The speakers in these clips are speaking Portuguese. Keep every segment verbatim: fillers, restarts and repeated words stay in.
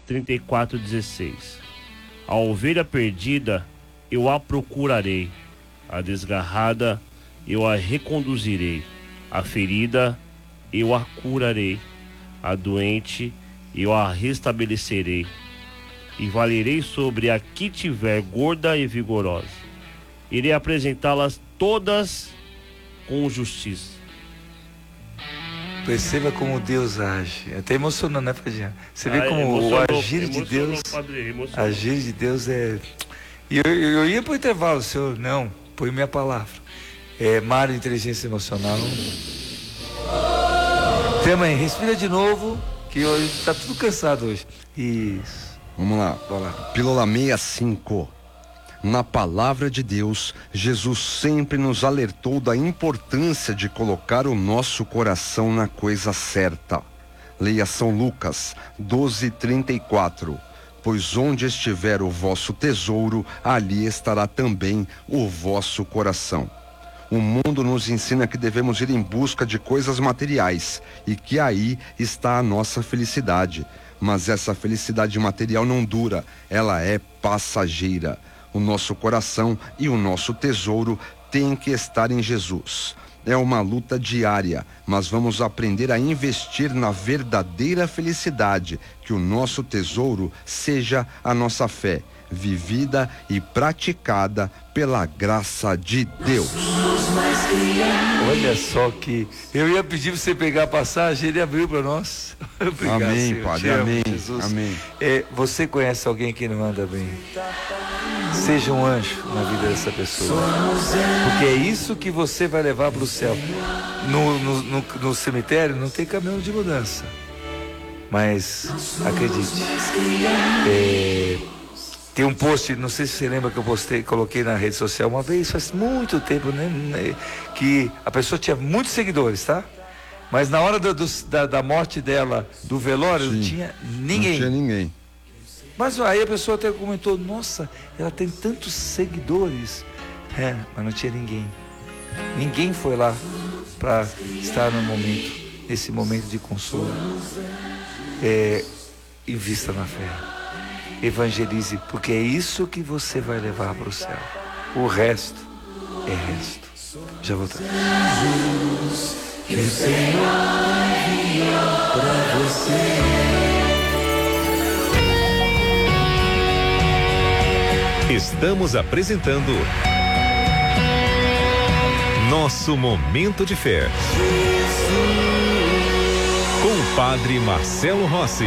trinta e quatro, dezesseis. A ovelha perdida eu a procurarei, a desgarrada eu a reconduzirei, a ferida eu a curarei, a doente eu a restabelecerei, e valerei sobre a que tiver gorda e vigorosa. Irei apresentá-las todas com justiça. Perceba como Deus age. É até emocionante, né, Padinha? Você vê Ah, como o agir de emocionou, Deus, padre, emocionou. agir de Deus é... E eu, eu, eu ia para o intervalo, senhor, não, põe minha palavra. É, Mário, inteligência emocional. Tema aí, respira de novo, que hoje está tudo cansado hoje. Isso. Vamos lá. Vamos lá. Pílula sessenta e cinco. Na palavra de Deus, Jesus sempre nos alertou da importância de colocar o nosso coração na coisa certa. Leia São Lucas doze, trinta e quatro. Pois onde estiver o vosso tesouro, ali estará também o vosso coração. O mundo nos ensina que devemos ir em busca de coisas materiais e que aí está a nossa felicidade. Mas essa felicidade material não dura, ela é passageira. O nosso coração e o nosso tesouro têm que estar em Jesus. É uma luta diária, mas vamos aprender a investir na verdadeira felicidade, que o nosso tesouro seja a nossa fé, vivida e praticada pela graça de Deus. Olha só que... Eu ia pedir para você pegar a passagem, ele abriu para nós. Obrigado, amém, Senhor. Padre, Te amo, amém, Jesus. amém. É, você conhece alguém que não anda bem? Seja um anjo na vida dessa pessoa, porque é isso que você vai levar para o céu. No, no, no, no cemitério não tem caminhão de mudança, mas acredite, é, tem um post, não sei se você lembra que eu postei, coloquei na rede social uma vez, faz muito tempo, né, que a pessoa tinha muitos seguidores, tá? Mas na hora do, do, da, da morte dela, do velório, Sim, não tinha ninguém. Não tinha ninguém. Mas aí a pessoa até comentou, nossa, ela tem tantos seguidores. É, mas não tinha ninguém. Ninguém foi lá para estar no momento, nesse momento de consolo. É, invista na fé. Evangelize, porque é isso que você vai levar para o céu. O resto é resto. Já voltamos. Que o Senhor enviou para você. Estamos apresentando Nosso Momento de Fé com o Padre Marcelo Rossi.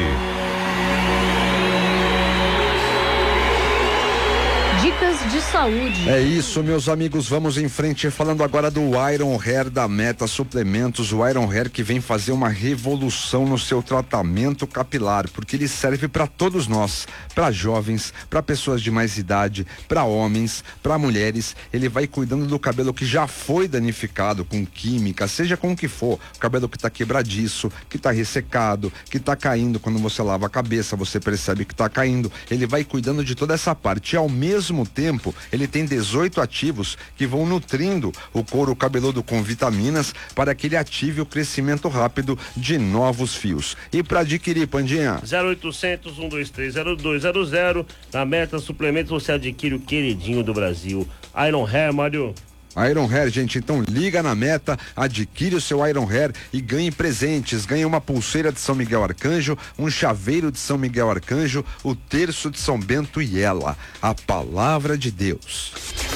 Dicas de saúde. É isso, meus amigos, vamos em frente falando agora do Iron Hair da Meta Suplementos, o Iron Hair que vem fazer uma revolução no seu tratamento capilar, porque ele serve para todos nós, para jovens, para pessoas de mais idade, para homens, para mulheres. Ele vai cuidando do cabelo que já foi danificado com química, seja com o que for, o cabelo que está quebradiço, que está ressecado, que está caindo. Quando você lava a cabeça, você percebe que está caindo. Ele vai cuidando de toda essa parte e ao mesmo tempo ele tem dezoito ativos que vão nutrindo o couro cabeludo com vitaminas para que ele ative o crescimento rápido de novos fios. E para adquirir, Pandinha? zero oitocentos, um dois três, zero dois zero zero. Na Meta Suplementos você adquire o queridinho do Brasil, Iron Hair, Mário. Iron Hair, gente, então liga na Meta, adquire o seu Iron Hair e ganhe presentes. Ganhe uma pulseira de São Miguel Arcanjo, um chaveiro de São Miguel Arcanjo, o terço de São Bento e ela, a palavra de Deus.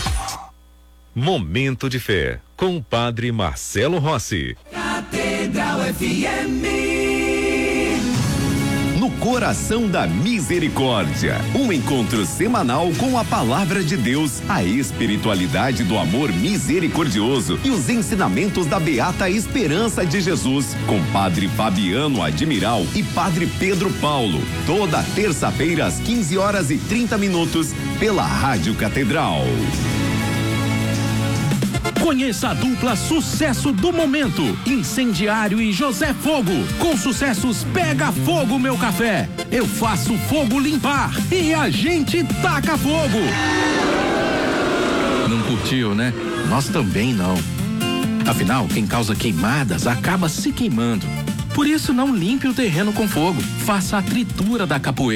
Momento de Fé com o Padre Marcelo Rossi. Catedral F M. No coração da misericórdia, um encontro semanal com a palavra de Deus, a espiritualidade do amor misericordioso e os ensinamentos da beata esperança de Jesus, com Padre Fabiano Admiral e Padre Pedro Paulo, toda terça-feira às quinze horas e trinta minutos pela Rádio Catedral. Conheça a dupla sucesso do momento, Incendiário e José Fogo, com sucessos Pega Fogo Meu Café, Eu Faço Fogo Limpar e A Gente Taca Fogo. Não curtiu, né? Nós também não. Afinal, quem causa queimadas acaba se queimando. Por isso, não limpe o terreno com fogo, faça a tritura da capoeira.